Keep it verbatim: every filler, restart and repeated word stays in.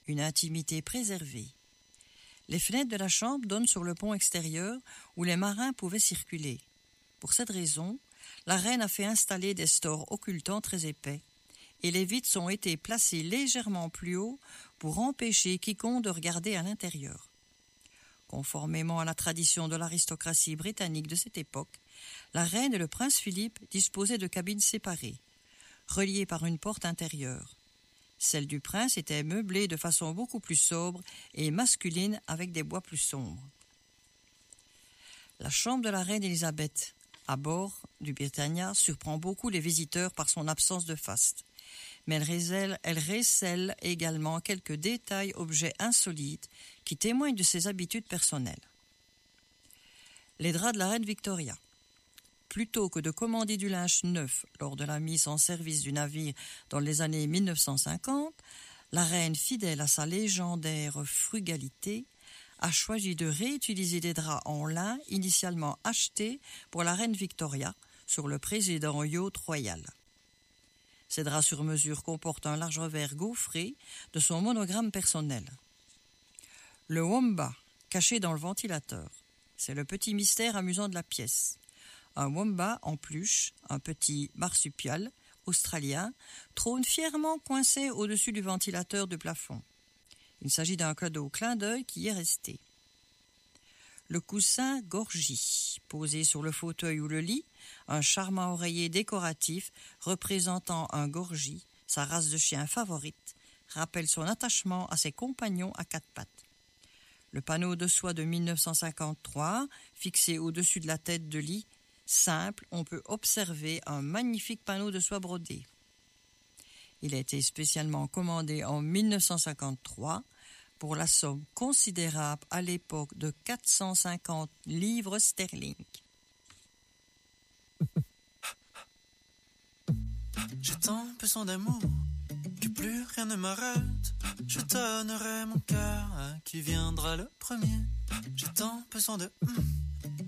une intimité préservée. Les fenêtres de la chambre donnent sur le pont extérieur où les marins pouvaient circuler. Pour cette raison, la reine a fait installer des stores occultants très épais, et les vitres ont été placées légèrement plus haut pour empêcher quiconque de regarder à l'intérieur. Conformément à la tradition de l'aristocratie britannique de cette époque, la reine et le prince Philippe disposaient de cabines séparées, reliées par une porte intérieure. Celle du prince était meublée de façon beaucoup plus sobre et masculine avec des bois plus sombres. La chambre de la reine Élisabeth, à bord du Britannia, surprend beaucoup les visiteurs par son absence de faste, mais elle récèle, elle récèle également quelques détails, objets insolites qui témoignent de ses habitudes personnelles. Les draps de la reine Victoria. Plutôt que de commander du linge neuf lors de la mise en service du navire dans les années mille neuf cent cinquante, la reine, fidèle à sa légendaire frugalité, a choisi de réutiliser des draps en lin initialement achetés pour la reine Victoria sur le précédent yacht royal. Ces draps sur mesure comportent un large revers gaufré de son monogramme personnel. Le wombat, caché dans le ventilateur, c'est le petit mystère amusant de la pièce. Un wombat en peluche, un petit marsupial australien, trône fièrement coincé au-dessus du ventilateur de plafond. Il s'agit d'un cadeau clin d'œil qui y est resté. Le coussin Gorgie, posé sur le fauteuil ou le lit, un charmant oreiller décoratif représentant un Gorgie, sa race de chien favorite, rappelle son attachement à ses compagnons à quatre pattes. Le panneau de soie de mille neuf cent cinquante-trois, fixé au-dessus de la tête de lit, simple, on peut observer un magnifique panneau de soie brodé. Il a été spécialement commandé en mille neuf cent cinquante-trois pour la somme considérable à l'époque de quatre cent cinquante livres sterling. J'ai tant besoin d'amour que plus rien ne m'arrête. Je donnerai mon cœur à qui viendra le premier. J'ai tant besoin de...